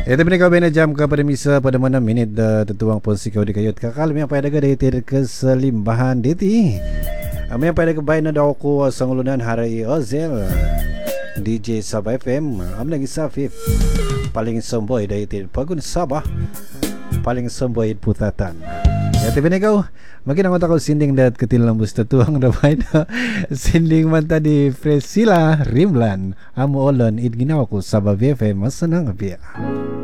Ito binigay na jam ka pada misa pada mana minit tertuang pun sikau di kayut kakal yang pada daga dari keselimbahan diti. Yang pada kebaik na daw ko sangulunan hari Ozel DJ Sabah FM lagi Safif paling somboy dari Pagun Sabah paling somboy putatan. Ya tapi ni kau makin aku tahu sinding dat ketil lembus tertuang dapat sinding manta di Priscilla Rimlan amu olon it ginawa ko Sabah FM masenang pia.